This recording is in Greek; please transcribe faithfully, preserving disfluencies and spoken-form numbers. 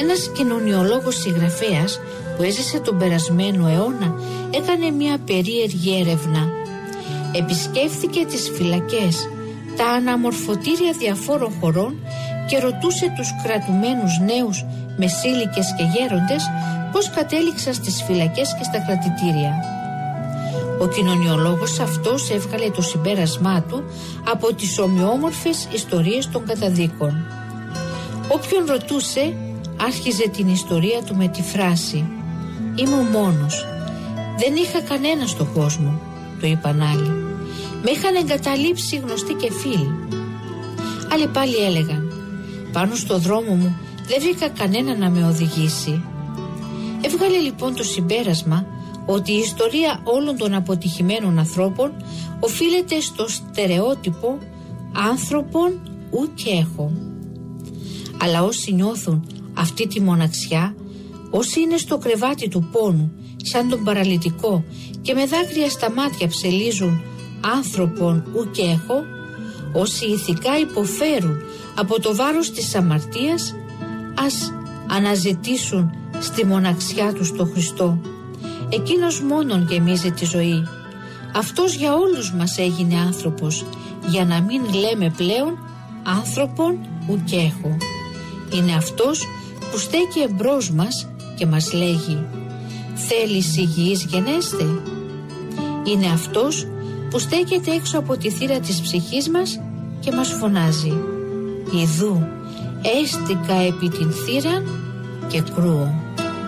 Ένας κοινωνιολόγος συγγραφέας που έζησε τον περασμένο αιώνα έκανε μια περίεργη έρευνα. Επισκέφθηκε τις φυλακές, τα αναμορφωτήρια διαφόρων χωρών και ρωτούσε τους κρατουμένους νέους, μεσήλικες και γέροντες πώς κατέληξαν στις φυλακές και στα κρατητήρια. Ο κοινωνιολόγος αυτός έβγαλε το συμπέρασμά του από τις ομοιόμορφες ιστορίες των καταδίκων. Όποιον ρωτούσε άρχιζε την ιστορία του με τη φράση «Είμαι ο μόνος, δεν είχα κανένα στον κόσμο», του είπαν άλλοι. «Με είχαν εγκαταλείψει γνωστοί και φίλοι». Άλλοι πάλι έλεγαν «Πάνω στο δρόμο μου δεν βρήκα κανένα να με οδηγήσει». Έβγαλε λοιπόν το συμπέρασμα ότι η ιστορία όλων των αποτυχημένων ανθρώπων οφείλεται στο στερεότυπο «άνθρωπον ου και έχω». Αλλά όσοι νιώθουν αυτή τη μοναξιά, όσοι είναι στο κρεβάτι του πόνου σαν τον παραλυτικό και με δάκρυα στα μάτια ψελίζουν «άνθρωπον ου και έχω», όσοι ηθικά υποφέρουν από το βάρος της αμαρτίας, ας αναζητήσουν στη μοναξιά τους το Χριστό. Εκείνος μόνον γεμίζει τη ζωή. Αυτός για όλους μας έγινε άνθρωπος, για να μην λέμε πλέον άνθρωπον ου και έχω. Είναι αυτός που στέκει εμπρός μας και μας λέγει «Θέλεις υγιείς γενέστε?» Είναι αυτός που στέκεται έξω από τη θύρα της ψυχής μας και μας φωνάζει «Ιδού, έστικα επί την θύραν και κρούω».